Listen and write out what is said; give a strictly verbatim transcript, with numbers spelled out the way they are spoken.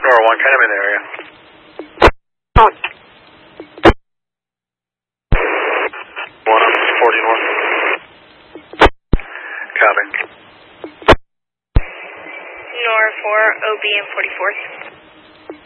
Nora one, kind of in the area. Oh. One up, forty north. Copy. Nora four, O B and forty-fourth.